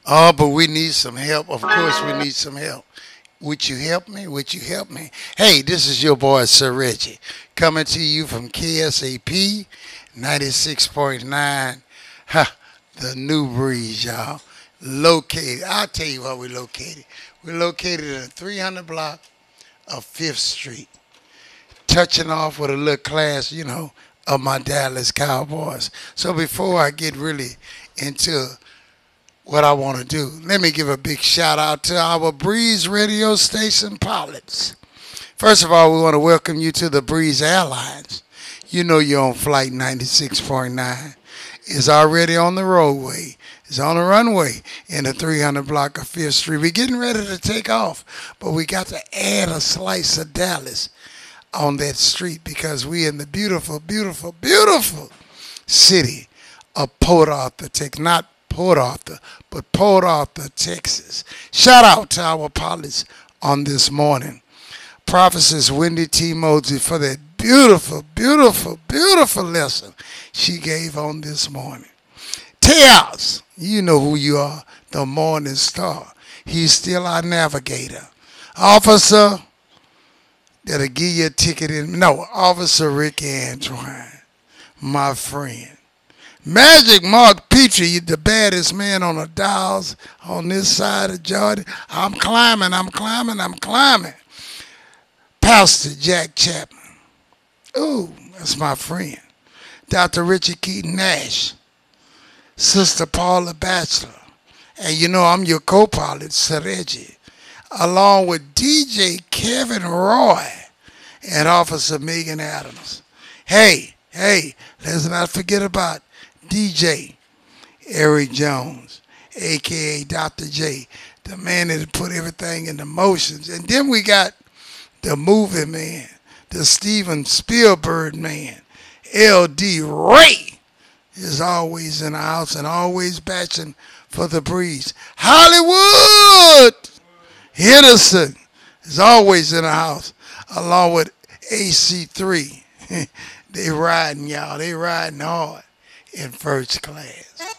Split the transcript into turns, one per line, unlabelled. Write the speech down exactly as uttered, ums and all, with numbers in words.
Oh, but we need some help. Of course, we need some help. Would you help me? Would you help me? Hey, this is your boy, Sir Reggie, coming to you from K S A P ninety-six point nine. Ha, the New Breeze, y'all. Located, I'll tell you where we're located. We're located in the three hundred block of Fifth Street, touching off with a little class, you know, of my Dallas Cowboys. So before I get really into what I want to do, let me give a big shout out to our Breeze radio station pilots. First of all, we want to welcome you to the Breeze Airlines. You know you're on flight ninety-six point nine. It's already on the roadway. It's on the runway in the three hundred block of Fifth Street. We're getting ready to take off, but we got to add a slice of Dallas on that street because we in the beautiful, beautiful, beautiful city of Port Arthur, Texas. Not Port Arthur, but Port Arthur, Texas. Shout out to our pilots on this morning. Prophetess Wendy T. Mosey for that beautiful, beautiful, beautiful lesson she gave on this morning. Teos, you know who you are, the morning star. He's still our navigator. Officer, that'll give you a ticket in. No, Officer Ricky Antoine, my friend. Magic Mark Petrie, the baddest man on the dials on this side of Jordan. I'm climbing, I'm climbing, I'm climbing. Pastor Jack Chapman. Ooh, that's my friend. Doctor Richard Keaton Nash. Sister Paula Batchelor. And you know I'm your co-pilot, Sareji. Along with D J Kevin Roy and Officer Megan Adams. Hey, hey, let's not forget about D J Eric Jones, a k a. Doctor J, the man that put everything into motions. And then we got the movie man, the Steven Spielberg man, L D Ray is always in the house and always batching for the breeze. Hollywood Henderson is always in the house along with A C three. They riding, y'all. They riding hard in first class.